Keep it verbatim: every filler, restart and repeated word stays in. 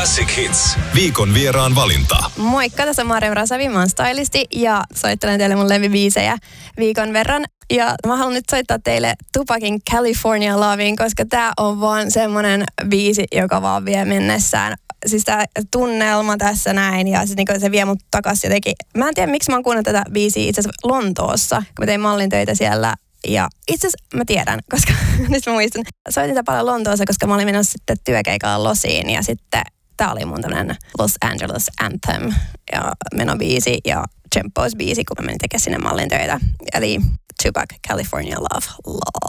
Classic Hits. Viikon vieraan valinta. Moikka, tässä on Marja Rasavi, mä oon stylisti ja soittelen teille mun levibiisejä viikon verran. Ja mä haluan nyt soittaa teille Tupacin California Lovin, koska tää on vaan semmonen biisi, joka vaan vie mennessään. Siis tää tunnelma tässä näin ja siis niinku se vie mut takas jotenkin. Mä en tiedä, miksi mä oon kuunnellut tätä biisiä itse asiassa Lontoossa, kun mä tein mallin töitä siellä. Ja itse asiassa mä tiedän, koska nyt mä muistan. Soitin sitä paljon Lontoossa, koska mä olin menossa sitten työkeikalla Losiin ja sitten tää oli mun tämmönen Los Angeles Anthem ja menobiisi ja Tempos-biisi, kun mä menin tekemään sinne mallin töitä. Eli Tupac, California Love, Love.